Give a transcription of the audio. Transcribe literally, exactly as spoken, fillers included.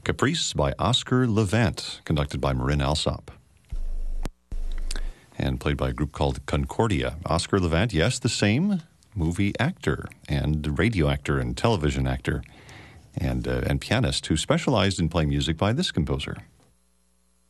Caprice by Oscar Levant, conducted by Marin Alsop, and played by a group called Concordia. Oscar Levant, yes, the same movie actor and radio actor and television actor and, uh, and pianist who specialized in playing music by this composer.